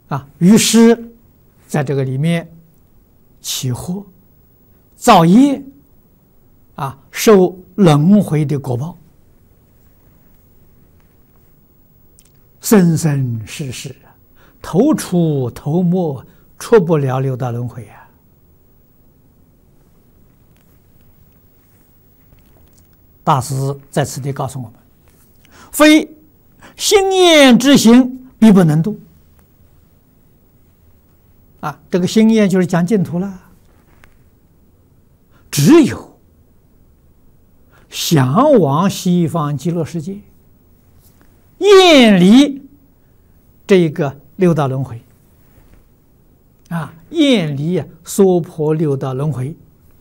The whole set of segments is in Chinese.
于是在这个里面起祸、造业，受轮回的果报，生生世世头出头没，出不了六道轮回啊！大师在此地告诉我们：非心念之行，必不能度。这个心念就是讲净土了。只有向往西方极乐世界，厌离这个六道轮回，厌离娑婆六道轮回，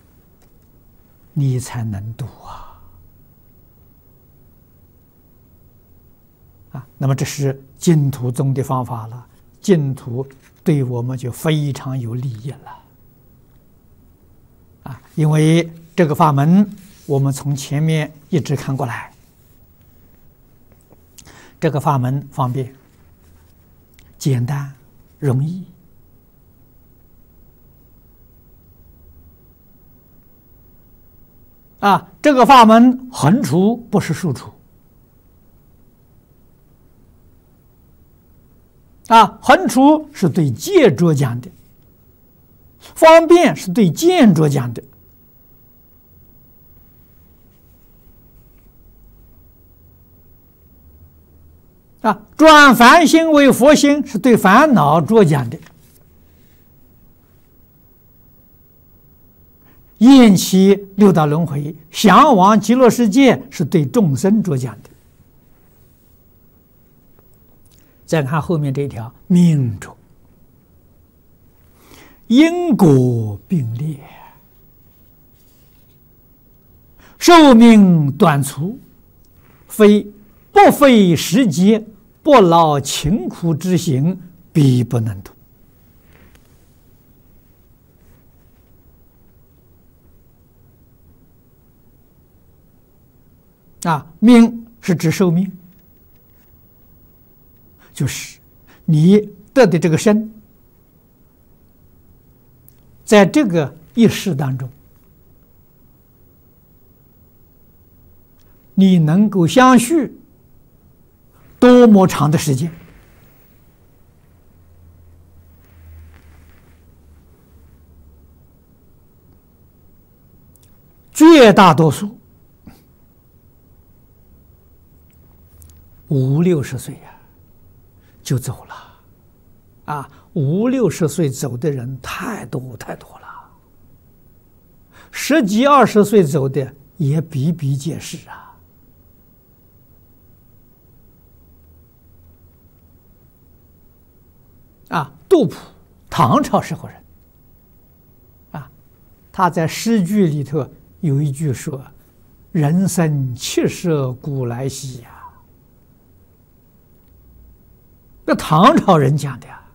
你才能度那么这是净土宗的方法了，净土对我们就非常有利益了因为这个法门我们从前面一直看过来，这个法门方便、简单、容易这个法门横除不是竖除横除是对戒着讲的，方便是对见着讲的转凡心为佛心是对烦恼着讲的，厌弃六道轮回，向往极乐世界是对众生着讲的。再看后面这一条，命中因果并列，寿命短促，不费时节，不劳勤苦之行，必不能度。命是指寿命，就是你得的这个身，在这个一世当中，你能够相续多么长的时间？绝大多数50、60岁就走了50、60岁走的人太多太多了，10几、20岁走的也比比皆是杜甫，唐朝时候人他在诗句里头有一句说：“人生70古来稀那唐朝人讲的